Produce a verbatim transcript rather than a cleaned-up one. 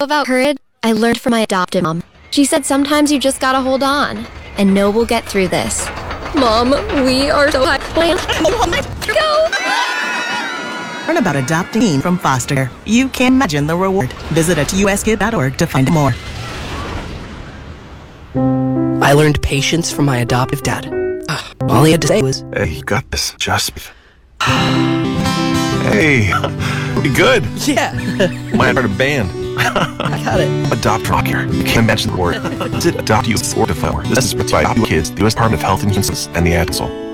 about courage I learned from my adoptive mom. She said sometimes you just gotta hold on and know we'll get through this. Mom, we are so high. Go! Learn about adopting from foster care. You can imagine the reward. Visit at U S kid dot org to find more. I learned patience from my adoptive dad. Ugh, all he had to say was, "Hey, you got this. Just..." Hey, pretty good. Yeah. Might start a band. I got it. Adopt Rock here. You can't mention the word. Is it Adopt You or Devour? This is sponsored by Adopt You Kids, the U S Department of Health and Human Services, and the Ad Council.